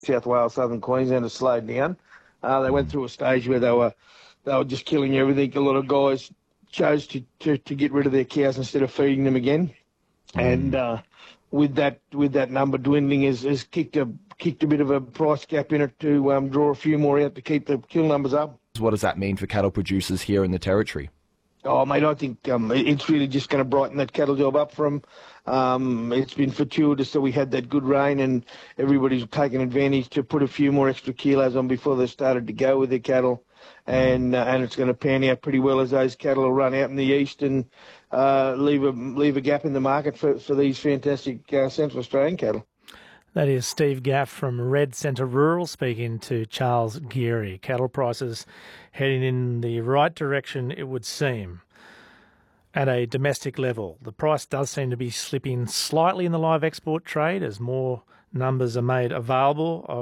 South Wales, Southern Queensland have slowed down. They went through a stage where they were just killing everything. A lot of guys chose to get rid of their cows instead of feeding them again, and with that number dwindling, has kicked a bit of a price gap in it to draw a few more out to keep the kill numbers up. What does that mean for cattle producers here in the Territory? Oh, mate, I think it's really just going to brighten that cattle job up for them. It's been fortuitous that we had that good rain and everybody's taken advantage to put a few more extra kilos on before they started to go with their cattle. And it's going to pan out pretty well as those cattle will run out in the east and leave a gap in the market for these fantastic Central Australian cattle. That is Steve Gaff from Red Centre Rural speaking to Charles Geary. Cattle prices heading in the right direction, it would seem. At a domestic level, the price does seem to be slipping slightly in the live export trade as more numbers are made available of